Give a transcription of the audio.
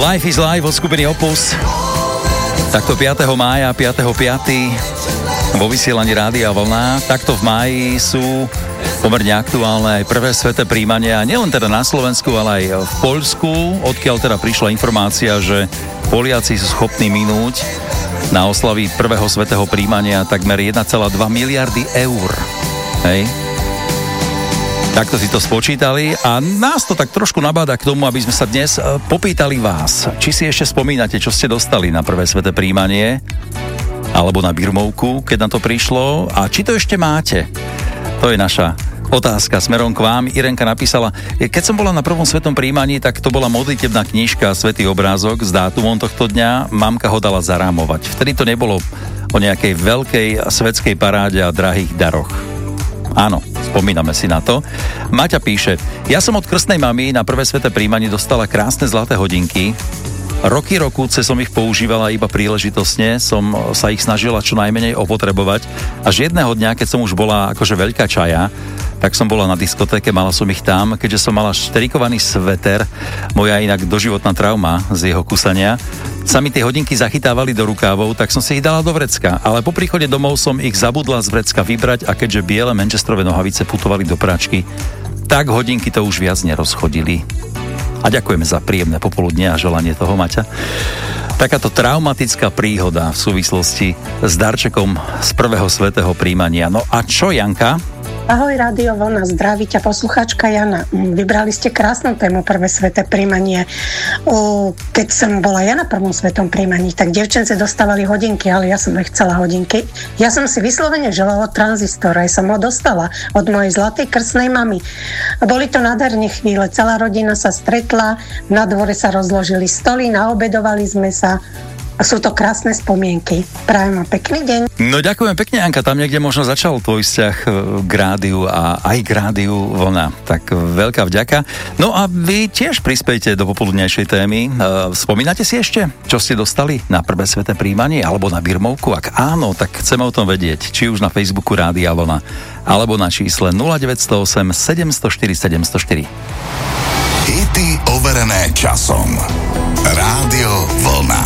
Life is Life od skupiny Opus. Takto 5. mája, 5.5. vo vysielaní Rádia Vlna. Takto v máji sú pomerne aktuálne aj prvé sveté príjmania, nielen teda na Slovensku, ale aj v Poľsku, odkiaľ teda prišla informácia, že Poliaci sú schopní minúť na oslavy prvého svätého príjmania takmer 1,2 miliardy eur. Hej. Takto si to spočítali a nás to tak trošku nabáda k tomu, aby sme sa dnes popýtali vás, či si ešte spomínate, čo ste dostali na prvé sväté príjmanie alebo na birmovku, keď na to prišlo, a či to ešte máte. To je naša otázka smerom k vám. Irenka napísala, keď som bola na prvom svetom príjmaní, tak to bola modlitebná knižka Svätý obrázok s dátumom tohto dňa. Mamka ho dala zarámovať. Vtedy to nebolo o nejakej veľkej svetskej paráde a drahých daroch. Áno, spomíname si na to. Maťa píše, ja som od krstnej mamy na prvé sväté príjmanie dostala krásne zlaté hodinky. Roky som ich používala iba príležitostne, som sa ich snažila čo najmenej opotrebovať. Až jedného dňa, keď som už bola akože veľká čaja, tak som bola na diskotéke, mala som ich tam, keďže som mala štrikovaný sveter, moja inak doživotná trauma z jeho kusania, sa mi tie hodinky zachytávali do rukávov, tak som si ich dala do vrecka, ale po príchode domov som ich zabudla z vrecka vybrať a keďže biele manchesterové nohavice putovali do práčky, tak hodinky to už viac nerozchodili. A ďakujeme za príjemné popoludne a želanie toho, Maťa. Takáto traumatická príhoda v súvislosti s darčekom z prvého svätého príjmania. No a čo, Janka? Ahoj, Rádio Vlna, zdraví ťa poslucháčka Jana. Vybrali ste krásnu tému prvé sväté príjmanie. Keď som bola ja na prvom svätom príjmaní, tak dievčence dostávali hodinky, ale ja som nechcela hodinky. Ja som si vyslovene želala tranzistor, aj som ho dostala od mojej zlatej krstnej mamy. Boli to nádherné chvíle, celá rodina sa stretla, na dvore sa rozložili stoly, naobedovali sme sa. A sú to krásne spomienky. Prajem vám pekný deň. No ďakujem pekne, Anka. Tam niekde možno začal tvoj vzťah k rádiu a aj k Rádiu Vlna. Tak veľká vďaka. No a vy tiež prispejte do popoludnejšej témy. Spomínate si ešte, čo ste dostali na prvé sväté príjmanie alebo na birmovku? Ak áno, tak chceme o tom vedieť. Či už na Facebooku Rádia Vlna alebo na čísle 0908 704 704. Hity overené časom. Rádio Vlna.